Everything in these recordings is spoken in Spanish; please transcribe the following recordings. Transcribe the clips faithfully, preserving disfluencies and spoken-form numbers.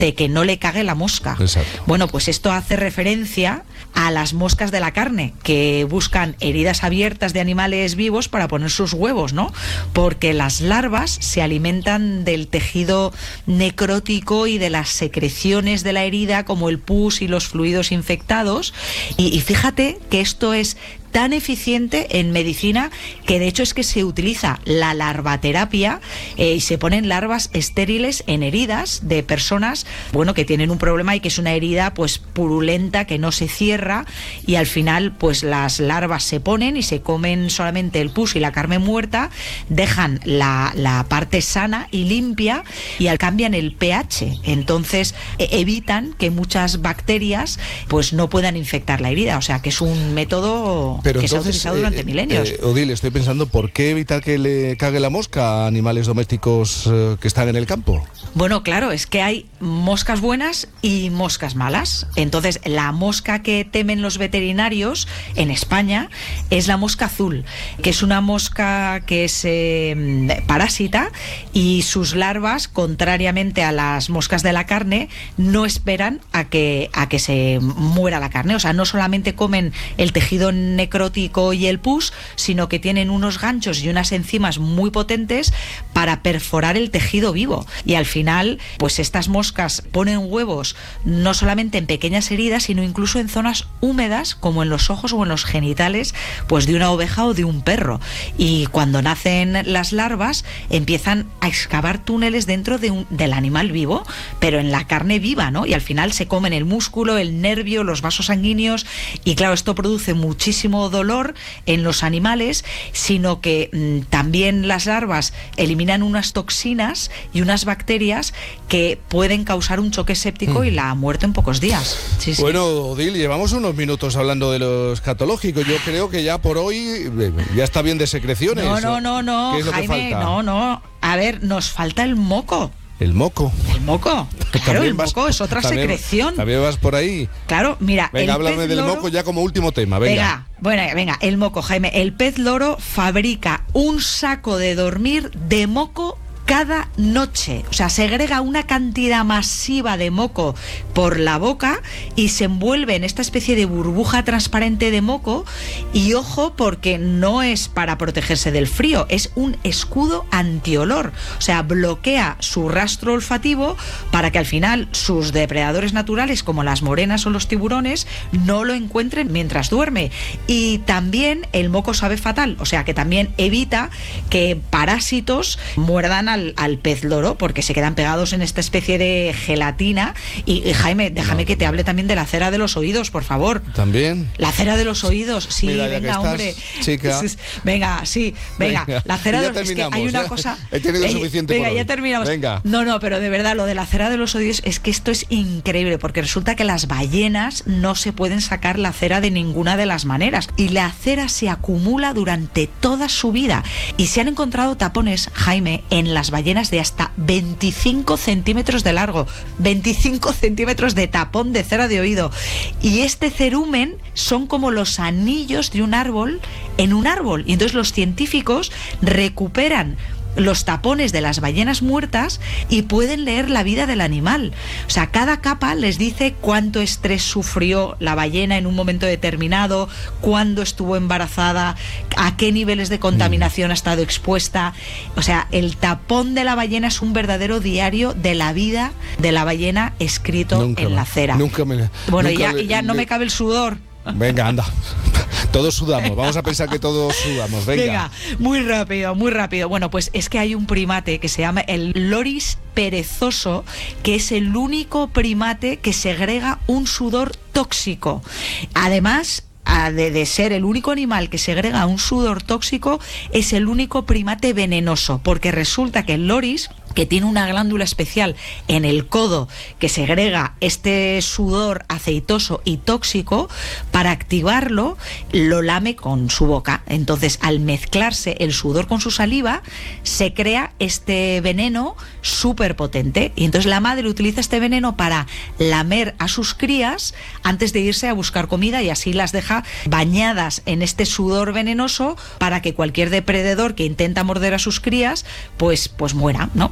de que no le cague la mosca. Exacto. Bueno, pues esto hace referencia a las moscas de la carne, que buscan heridas abiertas de animales vivos para poner sus huevos, ¿no? Porque las larvas se alimentan del tejido necrótico y de las secreciones de la herida, como el pus y los fluidos infectados. Y, y fíjate que esto es tan eficiente en medicina que de hecho es que se utiliza la larvaterapia eh, y se ponen larvas estériles en heridas de personas, bueno, que tienen un problema y que es una herida pues purulenta que no se cierra, y al final pues las larvas se ponen y se comen solamente el pus y la carne muerta, dejan la, la parte sana y limpia y al cambian el pH, entonces eh, evitan que muchas bacterias pues no puedan infectar la herida, o sea que es un método Pero que entonces, se ha utilizado durante eh, milenios. Eh, Odile, estoy pensando, ¿por qué evitar que le cague la mosca a animales domésticos eh, que están en el campo? Bueno, claro, es que hay moscas buenas y moscas malas. Entonces, la mosca que temen los veterinarios en España es la mosca azul, que es una mosca que es eh, parásita, y sus larvas, contrariamente a las moscas de la carne, no esperan a que, a que se muera la carne. O sea, no solamente comen el tejido necrótico y el pus, sino que tienen unos ganchos y unas enzimas muy potentes para perforar el tejido vivo. Y al final, pues estas moscas ponen huevos no solamente en pequeñas heridas, sino incluso en zonas húmedas, como en los ojos o en los genitales, pues de una oveja o de un perro. Y cuando nacen las larvas, empiezan a excavar túneles dentro de un, del animal vivo, pero en la carne viva, ¿no? Y al final se comen el músculo, el nervio, los vasos sanguíneos, y claro, esto produce muchísimo dolor en los animales, sino que mmm, también las larvas eliminan unas toxinas y unas bacterias que pueden causar un choque séptico mm. y la muerte en pocos días. Sí, sí. Bueno, Odile, llevamos unos minutos hablando de lo escatológico. Yo creo que ya por hoy ya está bien de secreciones. No, no, no, no, ¿Qué es lo Jaime, que falta? no, no. A ver, nos falta el moco. El moco. El moco. Claro, el moco vas, es otra también, secreción. También vas por ahí. Claro, mira. Venga, el háblame pez del loro, moco ya como último tema. Venga. Venga, bueno, venga, el moco, Jaime. El pez loro fabrica un saco de dormir de moco cada noche. O sea, segrega una cantidad masiva de moco por la boca y se envuelve en esta especie de burbuja transparente de moco. Y ojo, porque no es para protegerse del frío, es un escudo antiolor. O sea, bloquea su rastro olfativo para que al final sus depredadores naturales, como las morenas o los tiburones, no lo encuentren mientras duerme. Y también el moco sabe fatal, o sea que también evita que parásitos muerdan al al pez loro, porque se quedan pegados en esta especie de gelatina. Y, y Jaime, déjame no, que te hable también de la cera de los oídos, por favor. ¿También? La cera de los oídos, sí. Mira, venga, hombre. Chica. Venga, sí, venga. venga. La cera de los oídos. Es que hay una cosa. He tenido eh, suficiente. Venga, por ya hoy. terminamos. Venga. No, no, pero de verdad, lo de la cera de los oídos es que esto es increíble, porque resulta que las ballenas no se pueden sacar la cera de ninguna de las maneras. Y la cera se acumula durante toda su vida. Y se han encontrado tapones, Jaime, en las ballenas de hasta veinticinco centímetros de largo, veinticinco centímetros de tapón de cera de oído. Y este cerumen son como los anillos de un árbol en un árbol. Y entonces los científicos recuperan los tapones de las ballenas muertas y pueden leer la vida del animal. O sea, cada capa les dice cuánto estrés sufrió la ballena en un momento determinado, cuándo estuvo embarazada, a qué niveles de contaminación ha estado expuesta. O sea, el tapón de la ballena es un verdadero diario de la vida de la ballena escrito nunca en me, la cera. Nunca me, bueno, nunca ya, me, ya no me... me cabe el sudor. Venga, anda. Todos sudamos, vamos a pensar que todos sudamos. Venga. Venga, muy rápido, muy rápido. Bueno, pues es que hay un primate que se llama el loris perezoso, que es el único primate que segrega un sudor tóxico. Además, De, de ser el único animal que segrega un sudor tóxico, es el único primate venenoso, porque resulta que el loris, que tiene una glándula especial en el codo que segrega este sudor aceitoso y tóxico, para activarlo lo lame con su boca. Entonces, al mezclarse el sudor con su saliva, se crea este veneno súper potente, y entonces la madre utiliza este veneno para lamer a sus crías antes de irse a buscar comida, y así las deja bañadas en este sudor venenoso para que cualquier depredador que intenta morder a sus crías pues, pues muera, ¿no?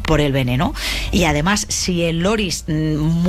por el veneno. Y además, si el loris